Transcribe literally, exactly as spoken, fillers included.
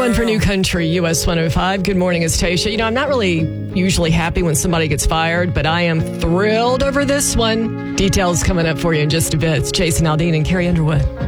one for New Country, U S one oh five. Good morning, it's Tasha. You know, I'm not really usually happy when somebody gets fired, but I am thrilled over this one. Details coming up for you in just a bit. It's Jason Aldean and Carrie Underwood.